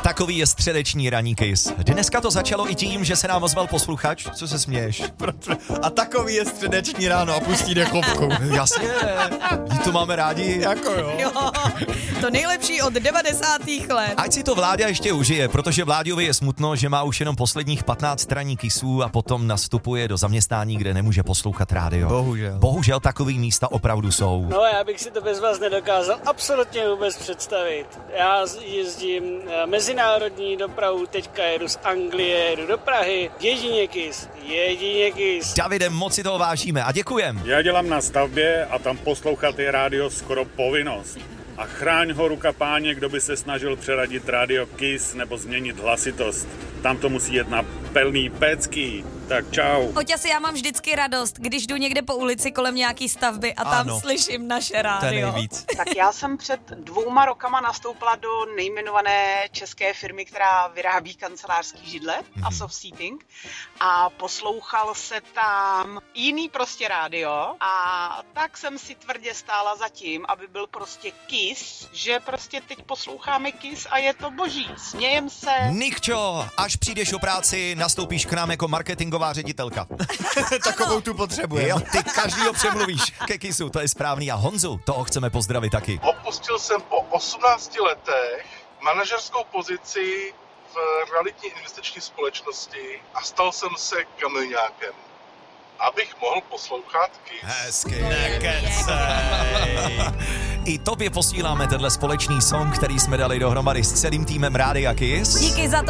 Takový je středeční ranní Kiss. Dneska to začalo i tím, že se nám ozval posluchač. Co se směješ? A takový je středeční ráno a pustí dechovku. Jasně, to máme rádi. Jako jo. To nejlepší od 90. let. Ať si to Vláďa ještě užije, protože Vláďovi je smutno, že má už jenom posledních 15 ranní Kissů a potom nastupuje do zaměstnání, kde nemůže poslouchat rádio. Bohužel takový místa opravdu jsou. No, já bych si to bez vás nedokázal absolutně vůbec představit. Já jezdím mezinárodní dopravu, teďka jedu z Anglie, jedu do Prahy. Jedině Kiss. Davide, moc si toho vážíme a děkujem. Já dělám na stavbě a tam poslouchat je rádio skoro povinnost. A chráň ho ruka páně, kdo by se snažil přeradit rádio Kiss nebo změnit hlasitost. Tam to musí jet na plný pecky. Tak čau. Oťasi, já mám vždycky radost, když jdu někde po ulici kolem nějaký stavby a tam slyším naše rádio. Tak já jsem před 2 rokama nastoupila do nejmenované české firmy, která vyrábí kancelářský židle a soft seating a poslouchal se tam jiný prostě rádio a tak jsem si tvrdě stála za tím, aby byl prostě Kiss, že prostě teď posloucháme Kiss a je to boží. Smějem se. Nikčo, až přijdeš o práci, nastoupíš k nám jako marketingová ředitelka. Takovou tu potřebuje. Jo, ty každýho přemluvíš ke Kissu, to je správný. A Honzu, toho chceme pozdravit taky. Opustil jsem po 18 letech manažerskou pozici v realitní investiční společnosti a stal jsem se kamilňákem, abych mohl poslouchat Kiss. Hezky. I tobě posíláme tenhle společný song, který jsme dali dohromady s celým týmem Rádia Kiss. Díky za to,